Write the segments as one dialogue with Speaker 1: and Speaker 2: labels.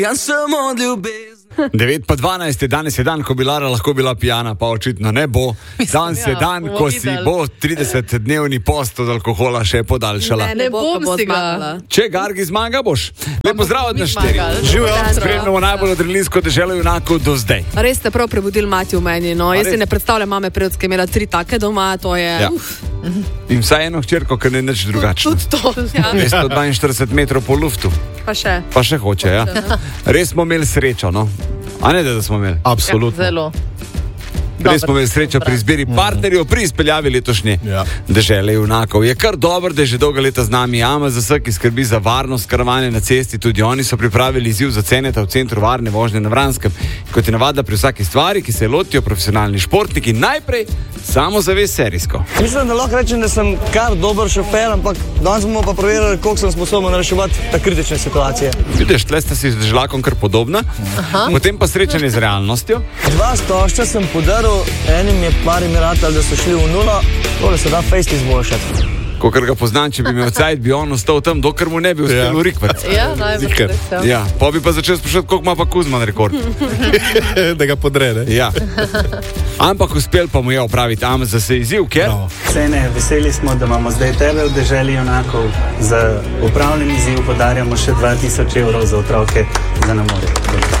Speaker 1: Ja sem od ljubezni.
Speaker 2: 9:12 je danes je dan, ko bi Lara lahko bila pijana, pa očitno ne bo. Danes je dan, ko si bo 30-dnevni post od alkohola še podaljšala.
Speaker 3: Ne bom si ga.
Speaker 2: Če Gargi zmaga, boš. Lepo zdrav od nas štiri. Živijo, spremljamo najbolj adrenalinsko deželo junakov do zdaj.
Speaker 3: Res ste prav prebudili mati v meni, no. Jaz si ne predstavljam mame predske, imela 3 take doma, to je...
Speaker 2: Ja. In vsaj eno hčerko, ker ne nič drugačno.
Speaker 3: Tudi to, ja.
Speaker 2: 242 metrov po luftu.
Speaker 3: Pa še.
Speaker 2: Pa še hoče, ja. Res smo imeli srečo, no. A ne, da smo imeli?
Speaker 4: Absolutno.
Speaker 3: Ja, zelo.
Speaker 2: Res smo imeli srečo pri izbiri partnerjev, pri izpeljavi letošnje dežele junakov. Je kar dobro, da je že dolga leta z nami AMZS, ki skrbi za varnost karavane na cesti. Tudi oni so pripravili izziv za Ceneta v centru varne vožnje na Vranskem. Kot je navada pri vsaki stvari, ki se lotijo profesionalni športniki, najprej samozavest serijsko.
Speaker 5: Mislim, da lahko rečem, da sem kar dober šofer, ampak danes bomo pa preverili, koliko sem sposoben reševati ta kritične situacije.
Speaker 2: Vidiš, tle sta si z žlakom kar podobna. Potem pa srečanje z realnostjo.
Speaker 5: 2 stožča sem podaril, enim je parim ratali, da so šli v 0, tole se da fejst izboljšati.
Speaker 2: Kokor ga poznam, če bi imel cajt, bi on ostal tam, dokler mu ne bi uspel urikvati.
Speaker 3: Ja, najbolj.
Speaker 2: Ja, pa bi pa začel sprašati, koliko ima pa Kuzman rekord.
Speaker 4: Da ga podrede.
Speaker 2: Ja. Ampak uspel pa mu je opraviti AMZS izziv, ker...
Speaker 6: Cene, veseli smo, da imamo zdaj tebe v deželi junakov. Za upravljen izziv podarjamo še 2000 evrov za otroke za na morje.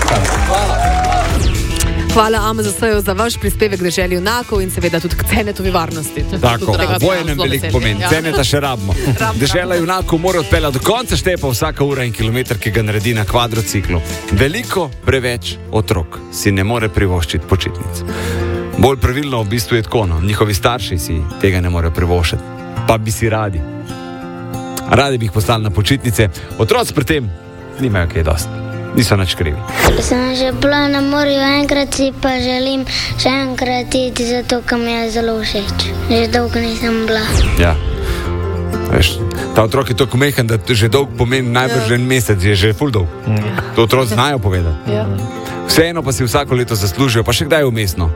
Speaker 3: Hvala AMZS-ju za vaš prispevek k deželi junakov in seveda tudi k Cenetovi varnosti.
Speaker 2: Tako, vojenem veliko pomeni. Ceneta še rabimo. Dežela junakov mora odpeljati do konca, šteje pa vsaka ura in kilometr, ki ga naredi na kvadrociklu. Veliko preveč otrok si ne more privoščiti počitnic. Bolj pravilno v bistvu je tako, no. Njihovi starši si tega ne morejo privoščiti. Pa bi si radi. Radi bi jih poslali na počitnice. Otroci pri tem nimajo kaj dosti. Niso nič krivi.
Speaker 7: Sem že bila na morju enkrat, si pa želim še enkrat iti, zato ker mi je zelo všeč. Že dolgo nisem bila.
Speaker 2: Ja. Veš, ta otrok je toliko mehen, da že dolg pomeni najbrž en mesec, je že ful dolg. To otroci znajo povedati.
Speaker 3: Ja.
Speaker 2: Vseeno pa si vsako leto zaslužijo, pa še kdaj umestno.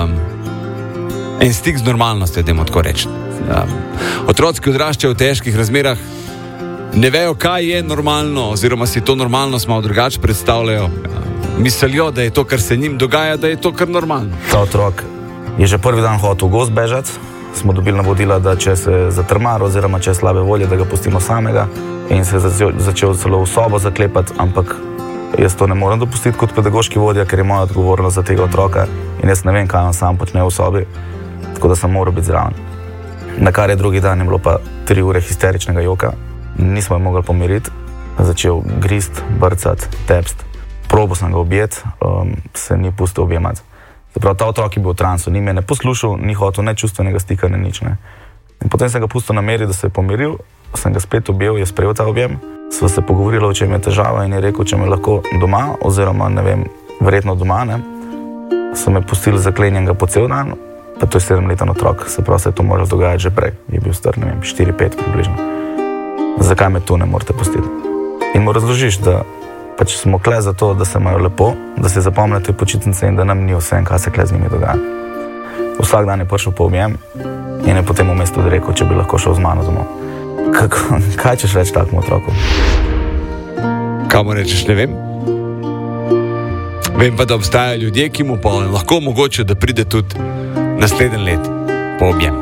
Speaker 2: En stik z normalnostjo, dajmo tako reči. Otroci, ki odraščajo v težkih razmerah, ne vejo, kaj je normalno, oziroma si to normalnost malo drugače predstavljajo. Mislijo, da je to, kar se njim dogaja, da je to kar normalno.
Speaker 8: Ta otrok je že prvi dan hotel v gozd bežati. Smo dobili navodila, da če se zatrmar oziroma če je slabe volje, da ga pustimo samega, in se je začel celo v sobo zaklepati, ampak jaz to ne morem dopustiti kot pedagoški vodja, ker je moja odgovornost za tega otroka in jaz ne vem, kaj on sam počne v sobi, tako da sem moral biti zraven. Na kar je drugi dan je bilo pa 3 ure histeričnega joka. Nismo jih mogli pomiriti, začel grist, brcati, tepst. Probo sem ga objeti, se ni pustil objemati. Zapravo, ta otrok je bil v transu, ni me ne poslušal, ni hotel ne čustvenega stika, ne nič. Ne. In potem sem ga pustil na meri, da se je pomiril, sem ga spet objel, je sprejel ta objem. Sva se pogovorila, o čem je težava in je rekel, če me lahko doma, oziroma ne vem, verjetno doma, ne. So me pustili zaklenjenega po cel dan, pa to je 7-leten otrok, se pravi, se je to moralo dogajati že prej. Je bil star, ne vem, 4-5 približno. Zakaj me tu ne morete pustiti? In mu razložiš, da pač smo kle za to, da se imajo lepo, da se zapomnijo te počitnice in da nam ni vse, kaj se kle z njimi dogaja. Vsak dan je prišel po objem in je potem v mestu rekel, če bi lahko šel z mano domov. Kaj češ reči takemu otroku?
Speaker 2: Kaj mu rečeš, ne vem. Vem pa, da obstajajo ljudje, ki mu pa lahko omogočijo, da pride tudi naslednji let po objem.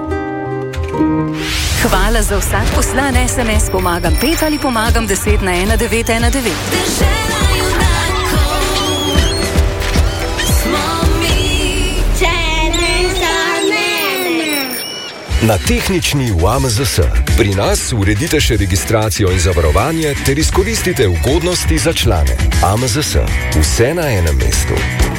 Speaker 9: Hvala za vsak poslan SMS Pomagam 5 ali Pomagam 10 na 1919. Dežela junakov smo mi.
Speaker 10: Na tehnični v AMZS. Pri nas uredite še registracijo in zavarovanje ter izkoristite ugodnosti za člane. AMZS. Vse na enem mestu.